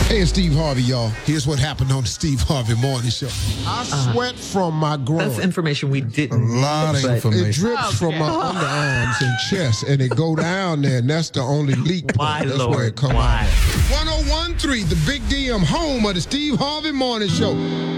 Hey, it's Steve Harvey, y'all. Here's what happened on the Steve Harvey Morning Show. I sweat from my groin. That's information we didn't. A lot of but- information. It drips from my underarms and chest, and it go down there, and that's the only leak point. Why, That's Lord? where it come Why? out. 1013, the Big DM, home of the Steve Harvey Morning Show.